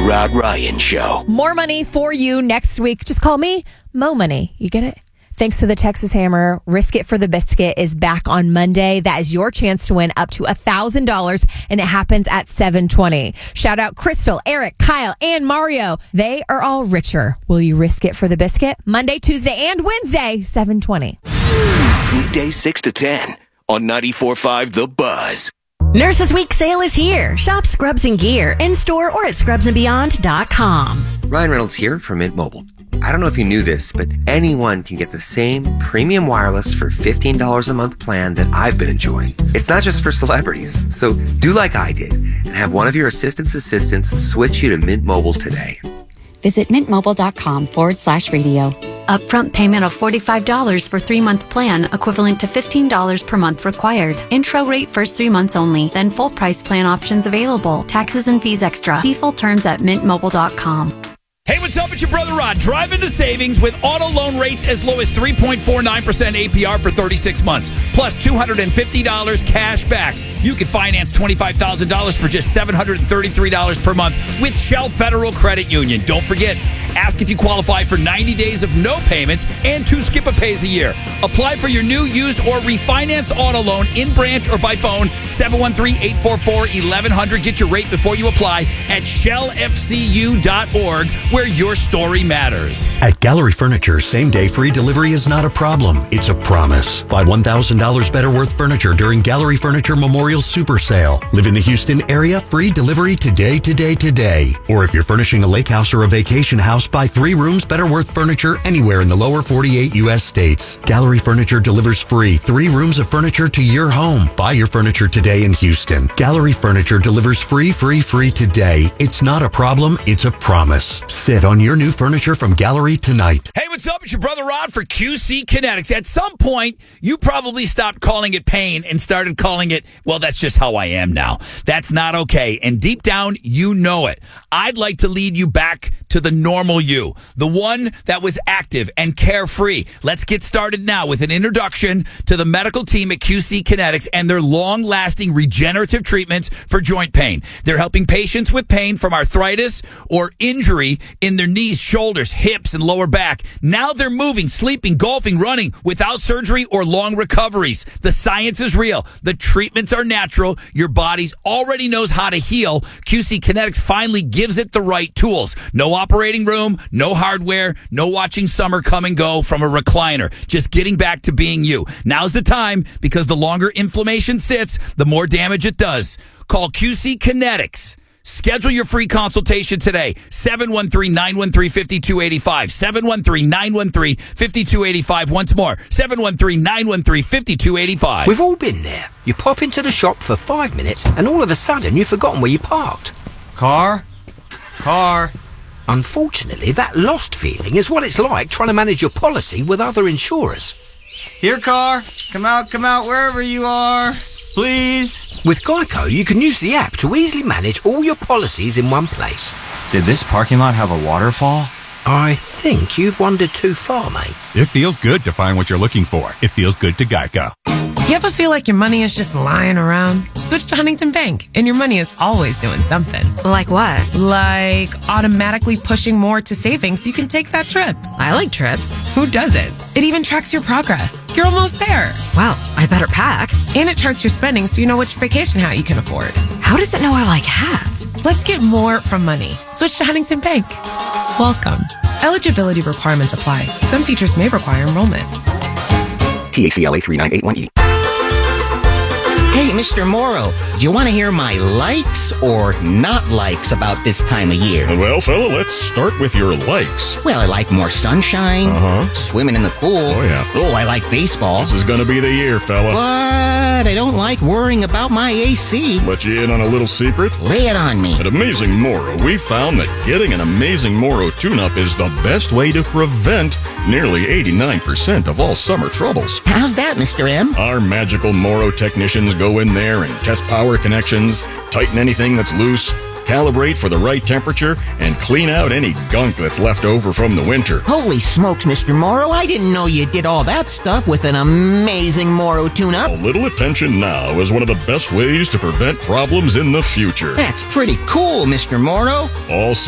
Rod Ryan Show. More money for you next week. Just call me Mo Money. You get it? Thanks to the Texas Hammer, Risk It for the Biscuit is back on Monday. That is your chance to win up to $1,000, and it happens at 7:20. Shout out Crystal, Eric, Kyle, and Mario. They are all richer. Will you risk it for the biscuit? Monday, Tuesday, and Wednesday, 7:20. Weekdays 6 to 10 on 94.5 The Buzz. Nurses Week sale is here. Shop Scrubs and Gear in-store or at scrubsandbeyond.com. Ryan Reynolds here from Mint Mobile. I don't know if you knew this, but anyone can get the same premium wireless for $15 a month plan that I've been enjoying. It's not just for celebrities. So do like I did and have one of your assistants switch you to Mint Mobile today. Visit mintmobile.com/radio. Upfront payment of $45 for 3-month plan, equivalent to $15 per month required. Intro rate first 3 months only, then full price plan options available. Taxes and fees extra. See full terms at mintmobile.com. Hey, what's up? It's your brother Rod. Drive into savings with auto loan rates as low as 3.49% APR for 36 months, plus $250 cash back. You can finance $25,000 for just $733 per month with Shell Federal Credit Union. Don't forget, ask if you qualify for 90 days of no payments and 2 skip-a-pays a year. Apply for your new, used, or refinanced auto loan in branch or by phone, 713-844-1100. Get your rate before you apply at shellfcu.org, where your story matters. At Gallery Furniture, same-day free delivery is not a problem. It's a promise. Buy $1,000 better worth furniture during Gallery Furniture Memorial Super Sale. Live in the Houston area? Free delivery today. Or if you're furnishing a lake house or a vacation house, buy 3 rooms better worth furniture anywhere in the lower 48 U.S. states. Gallery Furniture delivers free 3 rooms of furniture to your home. Buy your furniture today in Houston. Gallery Furniture delivers free today. It's not a problem. It's a promise. Sit on your new furniture from Gallery tonight. Hey, what's up? It's your brother Rod for QC Kinetics. At some point, you probably stopped calling it pain and started calling it, well, that's just how I am now. That's not okay. And deep down, you know it. I'd like to lead you back to the normal you, the one that was active and carefree. Let's get started now with an introduction to the medical team at QC Kinetics and their long-lasting regenerative treatments for joint pain. They're helping patients with pain from arthritis or injury in their knees, shoulders, hips, and lower back. Now they're moving, sleeping, golfing, running without surgery or long recoveries. The science is real. The treatments are natural. Your body already knows how to heal. QC Kinetics finally gives it the right tools. No operating room, no hardware, no watching summer come and go from a recliner. Just getting back to being you. Now's the time, because the longer inflammation sits, the more damage it does. Call QC Kinetics. Schedule your free consultation today. 713-913-5285. 713-913-5285. Once more, 713-913-5285. We've all been there. You pop into the shop for 5 minutes and all of a sudden you've forgotten where you parked. Car. Unfortunately, that lost feeling is what it's like trying to manage your policy with other insurers. Here, car. Come out, wherever you are. Please. With Geico, you can use the app to easily manage all your policies in one place. Did this parking lot have a waterfall? I think you've wandered too far, mate. It feels good to find what you're looking for. It feels good to Geico. You ever feel like your money is just lying around? Switch to Huntington Bank, and your money is always doing something. Like what? Like automatically pushing more to savings so you can take that trip. I like trips. Who doesn't? It even tracks your progress. You're almost there. Well, I better pack. And it charts your spending so you know which vacation hat you can afford. How does it know I like hats? Let's get more from money. Switch to Huntington Bank. Welcome. Eligibility requirements apply. Some features may require enrollment. TACLA 3981E. Hey, Mr. Morrow, do you want to hear my likes or not likes about this time of year? Well, fella, let's start with your likes. Well, I like more sunshine, swimming in the pool. Oh, yeah. Oh, I like baseball. This is going to be the year, fella. But I don't like worrying about my AC. Let you in on a little secret? Lay it on me. At Amazing Moro, we found that getting an Amazing Moro tune-up is the best way to prevent nearly 89% of all summer troubles. How's that, Mr. M? Our magical Moro technicians go in there and test power connections, tighten anything that's loose, calibrate for the right temperature, and clean out any gunk that's left over from the winter. Holy smokes, Mr. Morrow, I didn't know you did all that stuff with an Amazing Moro tune-up. A little attention now is one of the best ways to prevent problems in the future. That's pretty cool, Mr. Morrow. All